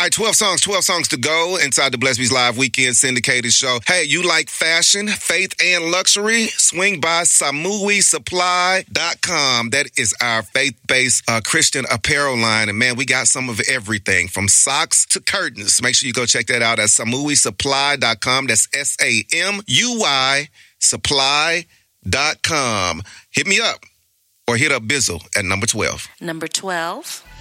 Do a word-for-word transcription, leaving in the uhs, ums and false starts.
right, twelve songs, twelve songs to go inside the Bless Bees Live Weekend Syndicated Show. Hey, you like fashion, faith, and luxury? Swing by Samui Supply dot com. That is our faith-based uh, Christian apparel line. And man, we got some of everything from socks to curtains. Make sure you go check that out at Samui Supply dot com. That's S A M U Y Supply dot com. Hit me up or hit up Bizzle at number twelve. Number twelve.